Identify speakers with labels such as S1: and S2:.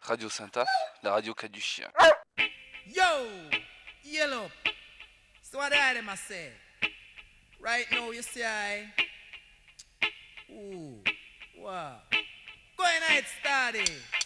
S1: Radio Saint-Af, la radio qui a du chien.
S2: Yo, yellow. So what I them I say? Right now you see I. Ooh, wow. Go ahead, it started.